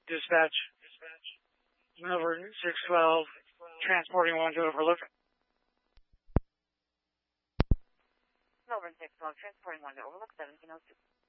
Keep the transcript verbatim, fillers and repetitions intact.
Dispatch, number six twelve, transporting one to Overlook. Melbourne six twelve, transporting one to Overlook, seventeen oh two.